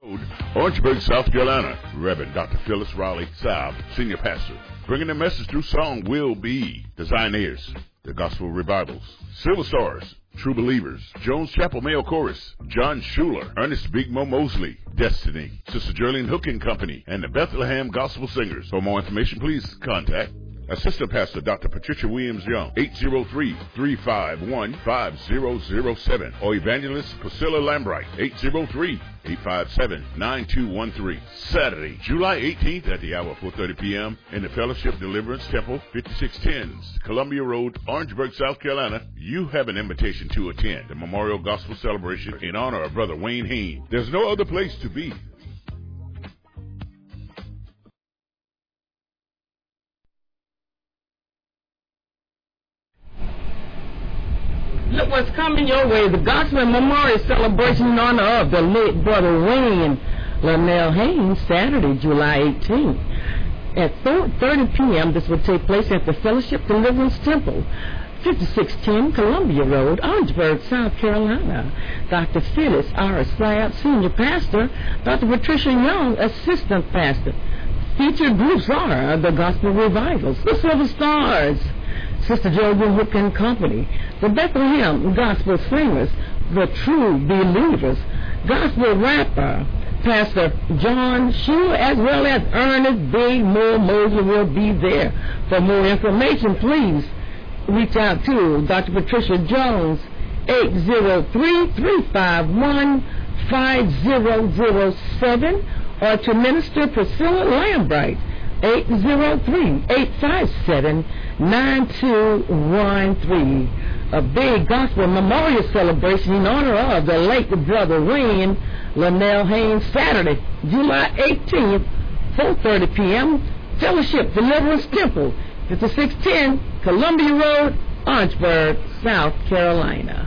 Orangeburg, South Carolina. Reverend Dr. Phyllis Raleigh Saab, Senior Pastor. Bringing the message through song will be the Zioneers, the Gospel Revivals, Silver Stars, True Believers, Jones Chapel Male Chorus, John Schuler, Ernest Big Mo Mosley, Destiny, Sister Gerlene Hook and Company, and the Bethlehem Gospel Singers. For more information, please contact Assistant Pastor Dr. Patricia Williams-Young, 803-351-5007, or Evangelist Priscilla Lambright, 803-857-9213. Saturday, July 18th at the hour 4:30 p.m. in the Fellowship Deliverance Temple, 5610 Columbia Road, Orangeburg, South Carolina. You have an invitation to attend the Memorial Gospel Celebration in honor of Brother Wayne Haynes. There's no other place to be. Look what's coming your way. The Gospel Memorial Celebration in honor of the late Brother Wayne Linnell Haynes, Saturday, July 18th. At 4:30 p.m., this will take place at the Fellowship Deliverance Temple, 5610 Columbia Road, Orangeburg, South Carolina. Dr. Phyllis R. Saab, Senior Pastor. Dr. Patricia Young, Assistant Pastor. Featured groups are the Gospel Revivals, the Silver Stars, Sister Gerlene Hook and Company, the Bethlehem Gospel Singers, the True Believers, Gospel Rapper, Pastor John Schuler, as well as Ernest Big Mo Mosley will be there. For more information, please reach out to Dr. Patricia Jones, 803-351-5007, or to Minister Priscilla Lambright, 803-857-9213. A big gospel memorial celebration in honor of the late Brother Wayne Linnell Haynes, Saturday, July 18th, 4:30 p.m., Fellowship Deliverance Temple, 5610 Columbia Road, Orangeburg, South Carolina.